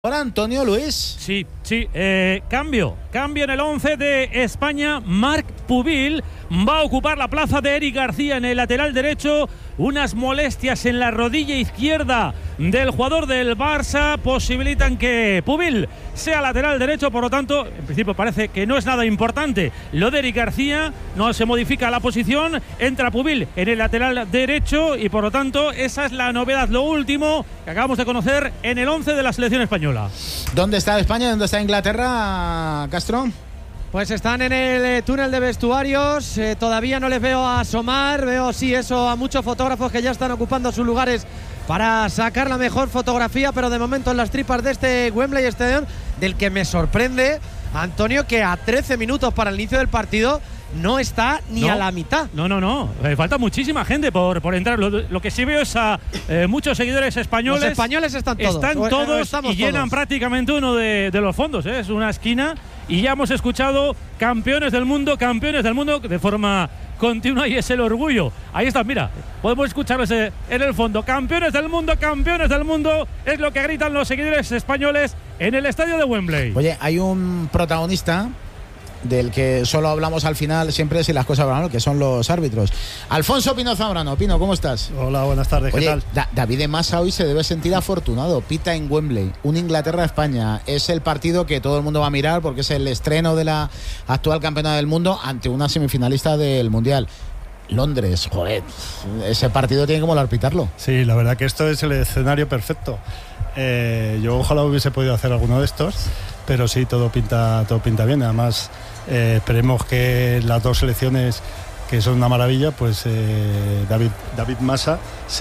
Hola, Antonio Luis. Sí. Cambio en el 11 de España. Marc Pubil va a ocupar la plaza de Eric García en el lateral derecho. Unas molestias en la rodilla izquierda del jugador del Barça posibilitan que Pubil sea lateral derecho. Por lo tanto, en principio parece que no es nada importante lo de Eric García. No se modifica la posición. Entra Pubil en el lateral derecho y por lo tanto esa es la novedad, lo último que acabamos de conocer en el 11 de la selección española. ¿Dónde está España? ¿Dónde está Inglaterra, Castro? Pues están en el túnel de vestuarios, todavía no les veo asomar, veo sí eso a muchos fotógrafos que ya están ocupando sus lugares para sacar la mejor fotografía, pero de momento en las tripas de este Wembley Stadium, del que me sorprende, Antonio, que a 13 minutos para el inicio del partido no está ni a la mitad. No. Falta muchísima gente por entrar. Lo que sí veo es a muchos seguidores españoles. Los españoles están todos. Están todos y llenan prácticamente uno de los fondos. Es una esquina y ya hemos escuchado campeones del mundo de forma continua y es el orgullo. Ahí está, mira, podemos escucharlos en el fondo. Campeones del mundo, es lo que gritan los seguidores españoles en el estadio de Wembley. Oye, hay un protagonista del que solo hablamos al final siempre si las cosas van mal, que son los árbitros. Alfonso Pino Zambrano. Pino, ¿cómo estás? Hola, buenas tardes. Oye, ¿qué tal? David Massa hoy se debe sentir afortunado. Pita en Wembley, un Inglaterra-España. Es el partido que todo el mundo va a mirar porque es el estreno de la actual campeona del mundo ante una semifinalista del Mundial. Londres, joder, ese partido tiene que molar pitarlo. Sí, la verdad que esto es el escenario perfecto. Yo ojalá hubiese podido hacer alguno de estos, pero sí, todo pinta bien. Además, esperemos que las dos selecciones, que son una maravilla, pues David Massa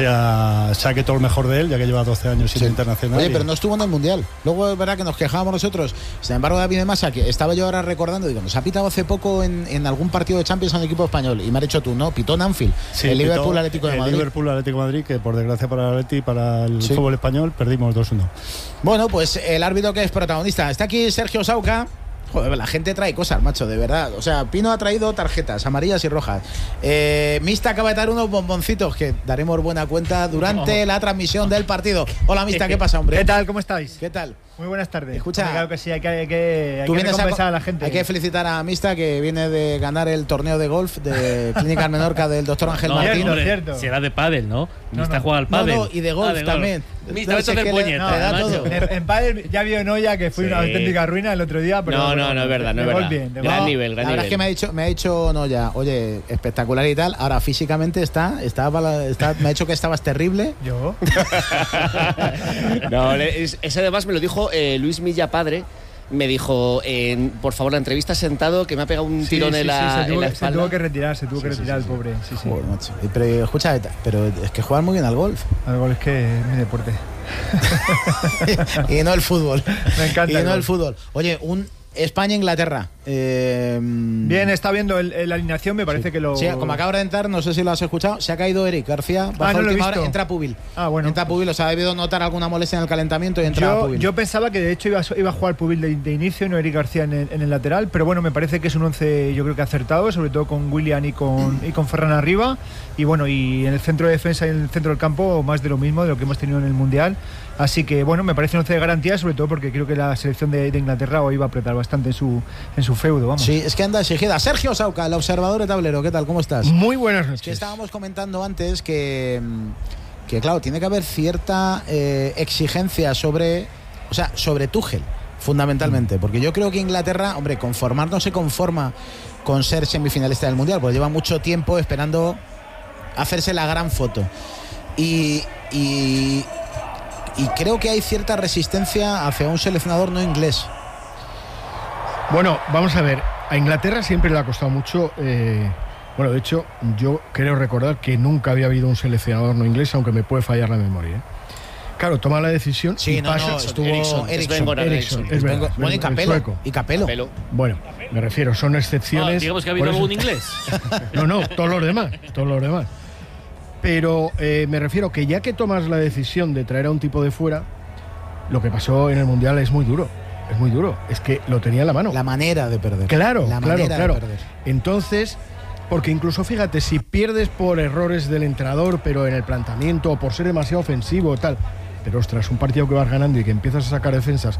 saque todo lo mejor de él, ya que lleva 12 años siendo internacional. Oye, pero no estuvo en el Mundial. Luego es verdad que nos quejábamos nosotros. Sin embargo, David Massa, que estaba yo ahora recordando, digo, nos ha pitado hace poco en algún partido de Champions en el equipo español. Y me has dicho tú, ¿no? Pitó en Anfield. Sí, el Liverpool Atlético de Madrid. El Liverpool Atlético de Madrid, que por desgracia para el Atleti y para el fútbol español perdimos 2-1. Bueno, pues el árbitro que es protagonista. Está aquí Sergio Sauca. Joder, la gente trae cosas, macho, de verdad. O sea, Pino ha traído tarjetas amarillas y rojas. Mista acaba de dar unos bomboncitos que daremos buena cuenta durante la transmisión del partido. Hola, Mista, ¿qué pasa, hombre? ¿Qué tal? ¿Cómo estáis? ¿Qué tal? Muy buenas tardes. Escucha, claro que sí, hay que recompensar a la gente. Hay que felicitar a Mista, que viene de ganar el torneo de golf de Clínica Menorca del doctor Ángel Martín. Cierto. Será de pádel, ¿no? Mista juega al pádel. No, y de golf también. Mista, vete a hacer puñetas. En pádel ya vio Noya, que fue una auténtica ruina el otro día. Pero No, es verdad, no es verdad. Bien, gran nivel. La verdad es que me ha dicho Noya, oye, espectacular y tal. Ahora físicamente me ha dicho que estabas terrible. ¿Yo? No, ese además me lo dijo Luis Milla padre. Me dijo, por favor, la entrevista sentado, que me ha pegado un tirón en la espalda. Se tuvo que retirar el pobre. Sí. Joder, macho. Pero escucha, pero es que juegan muy bien al golf. Al golf es que es mi deporte. Y no el fútbol. Me encanta. Y no el fútbol. Oye, España-Inglaterra. Bien, está viendo la alineación, me parece que lo... Sí, como acaba de entrar, no sé si lo has escuchado, se ha caído Eric García. No lo he visto. Hora, entra Pubil. Bueno. Entra Pubil, o sea, ha debido notar alguna molestia en el calentamiento y entra Pubil. Yo pensaba que de hecho iba a jugar Pubil de inicio, no Eric García en el lateral, pero bueno, me parece que es un 11 yo creo que acertado, sobre todo con Willian y con Ferran arriba, y bueno, y en el centro de defensa y en el centro del campo más de lo mismo, de lo que hemos tenido en el Mundial. Así que bueno, me parece un 11 de garantía, sobre todo porque creo que la selección de Inglaterra hoy va a apretar bastante en su feudo, vamos. Sí, es que anda exigida. Sergio Sauca, el observador de tablero, ¿qué tal? ¿Cómo estás? Muy buenas noches. Es que estábamos comentando antes que claro, tiene que haber cierta exigencia sobre Tuchel, fundamentalmente, porque yo creo que Inglaterra, hombre, no se conforma con ser semifinalista del Mundial, porque lleva mucho tiempo esperando hacerse la gran foto. Y creo que hay cierta resistencia hacia un seleccionador no inglés. Bueno, vamos a ver, a Inglaterra siempre le ha costado mucho, de hecho, yo creo recordar que nunca había habido un seleccionador no inglés, aunque me puede fallar la memoria. Claro, toma la decisión y pasa. Estuvo Eriksson. Bueno, y Capello. Bueno, me refiero, son excepciones. Digamos que ha habido algún inglés. No, todos los demás. Pero me refiero que ya que tomas la decisión de traer a un tipo de fuera, lo que pasó en el Mundial es muy duro. Es que lo tenía en la mano. La manera de perder. Claro. Entonces, porque incluso fíjate, si pierdes por errores del entrenador, pero en el planteamiento o por ser demasiado ofensivo o tal, Pero ostras, un partido que vas ganando y que empiezas a sacar defensas